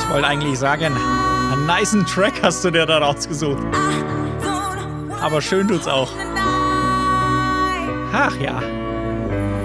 Ich wollte eigentlich sagen, einen nicen Track hast du dir da rausgesucht. Aber schön tut's auch. Ach ja.